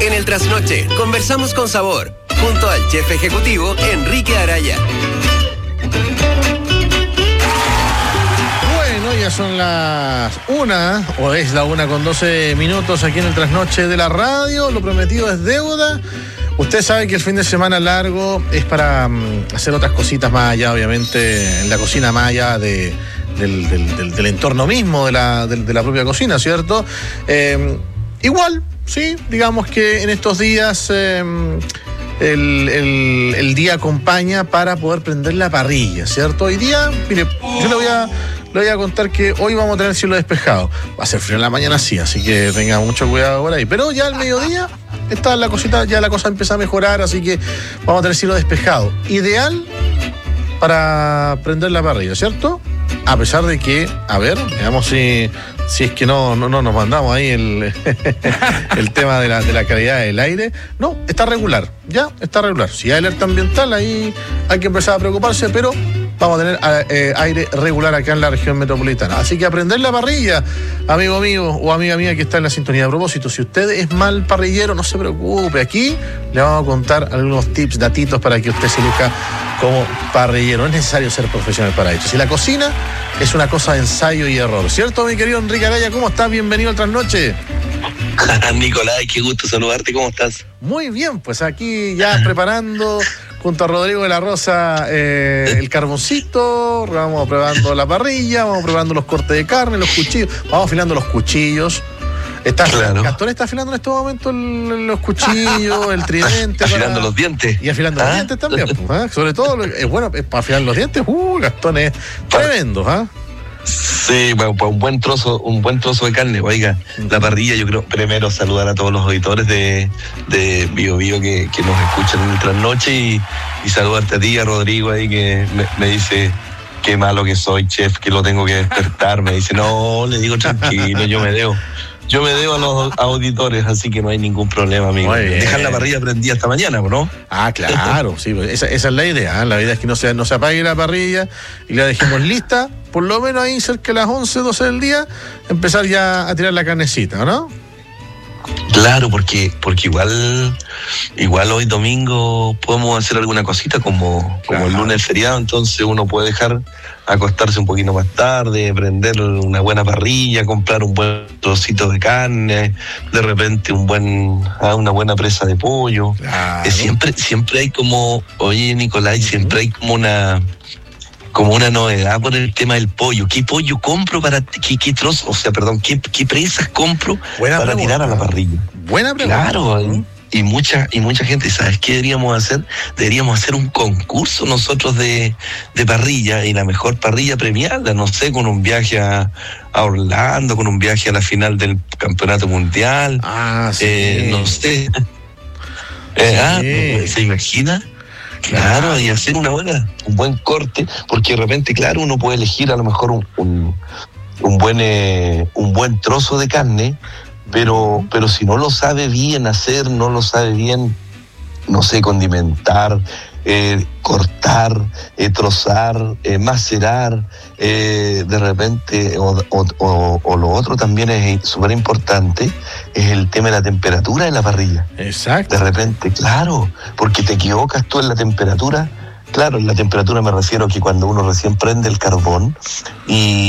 En el Trasnoche, conversamos con sabor, junto al chef ejecutivo Enrique Araya. Bueno, ya son las 1, o es la 1:12 aquí en el Trasnoche de la radio. Lo prometido es deuda. Usted sabe que el fin de semana largo es para hacer otras cositas más allá, obviamente, en la cocina, más allá del entorno mismo de la propia cocina, ¿cierto? Igual, sí, digamos que en estos días el día acompaña para poder prender la parrilla, ¿cierto? Hoy día, mire, yo le voy a contar que hoy vamos a tener cielo despejado. Va a ser frío en la mañana, sí, así que tenga mucho cuidado por ahí. Pero ya al mediodía está la cosita, ya la cosa empieza a mejorar, así que vamos a tener cielo despejado. Ideal para prender la parrilla, ¿cierto? A pesar de que, a ver, veamos si es que no nos mandamos ahí el tema de la calidad del aire. No, está regular, ya está regular. Si hay alerta ambiental, ahí hay que empezar a preocuparse, pero vamos a tener aire regular acá en la región metropolitana. Así que a prender la parrilla, amigo mío o amiga mía que está en la sintonía. A propósito, si usted es mal parrillero, no se preocupe. Aquí le vamos a contar algunos tips, datitos para que usted se luzca como parrillero. No es necesario ser profesional para esto. Si la cocina es una cosa de ensayo y error, ¿cierto, mi querido Enrique Araya? ¿Cómo estás? Bienvenido al Trasnoche. Nicolás, qué gusto saludarte, ¿cómo estás? Muy bien, pues aquí ya preparando junto a Rodrigo de la Rosa el carboncito, vamos probando la parrilla, vamos probando los cortes de carne, los cuchillos, vamos afilando los cuchillos. Claro. Gastón está afilando en este momento los cuchillos, el tridente. Afilando los dientes. Y afilando los dientes también. Sobre todo, es bueno, para afilar los dientes, Gastón es tremendo, Sí, bueno, pues un buen trozo de carne. Oiga, la parrilla, yo creo, primero saludar a todos los auditores de Bio Bio que nos escuchan en el Trasnoche y saludarte a ti, a Rodrigo ahí que me dice qué malo que soy, chef, que lo tengo que despertar. Me dice, no, le digo tranquilo, yo me debo a los auditores, así que no hay ningún problema, amigo. Dejar la parrilla prendida hasta mañana, ¿no? Ah, claro, sí, esa es la idea, ¿eh? La idea es que no se apague la parrilla y la dejemos lista, por lo menos ahí cerca de las 11, 12 del día, empezar ya a tirar la carnecita, ¿no? Claro, porque igual hoy domingo podemos hacer alguna cosita como el lunes feriado, entonces uno puede dejar acostarse un poquito más tarde, prender una buena parrilla, comprar un buen trocito de carne, de repente una buena presa de pollo. Claro. Siempre hay como, oye Nicolás, siempre hay como una novedad por el tema del pollo. ¿Qué pollo compro qué trozo, qué presas compro para tirar a la parrilla? Buena pregunta. Claro, y mucha gente, ¿sabes qué deberíamos hacer? Deberíamos hacer un concurso nosotros de parrilla, y la mejor parrilla premiada, no sé, con un viaje a Orlando, con un viaje a la final del campeonato mundial. Sí. No sé. Sí. ¿Se imagina? Claro, y hacer un buen corte, porque de repente, claro, uno puede elegir a lo mejor un buen trozo de carne, pero si no lo sabe bien hacer, no lo sabe bien, no sé, condimentar, cortar, trozar, macerar, de repente, o lo otro también es súper importante, es el tema de la temperatura de la parrilla. Exacto. De repente, claro, porque te equivocas tú en la temperatura. Claro, en la temperatura me refiero a que cuando uno recién prende el carbón y